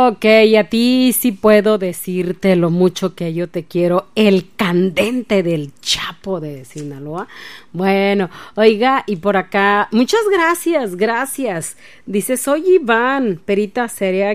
Ok, a ti sí puedo decirte lo mucho que yo te quiero, el candente del Chapo de Sinaloa. Bueno, oiga, y por acá, muchas gracias. Dice, soy Iván, perita seria